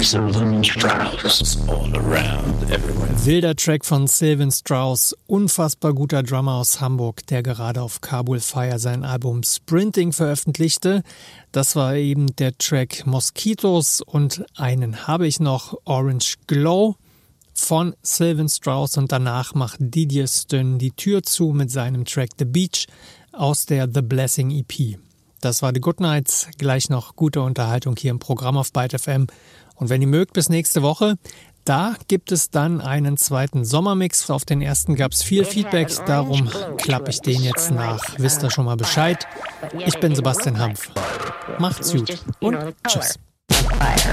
Sylvan Strauss. All around, everywhere. Wilder Track von Sylvan Strauss, unfassbar guter Drummer aus Hamburg, der gerade auf Kabul Fire sein Album Sprinting veröffentlichte. Das war eben der Track Mosquitos und einen habe ich noch, Orange Glow von Sylvan Strauss, und danach macht Didier Stön die Tür zu mit seinem Track The Beach aus der The Blessing EP. Das war The Good Nights, gleich noch gute Unterhaltung hier im Programm auf Byte FM. Und wenn ihr mögt, bis nächste Woche. Da gibt es dann einen zweiten Sommermix. Auf den ersten gab es viel Feedback, darum klappe ich den jetzt nach. Wisst ihr schon mal Bescheid? Ich bin Sebastian Hampf. Macht's gut und tschüss. Fire.